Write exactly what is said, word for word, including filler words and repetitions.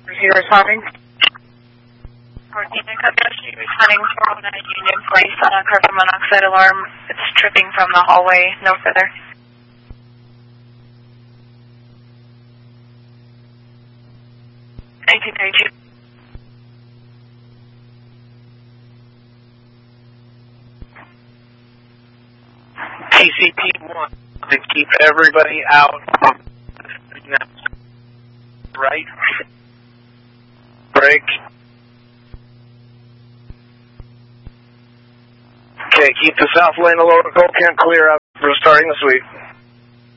You responding? fourteen Kobayashi responding for one Union Place on a carbon monoxide alarm. It's tripping from the hallway, no further. eighteen thirty-two. T C P one to keep everybody out. Right. Break. Okay, keep the south lane of Lower Gold Camp clear out for starting the sweep.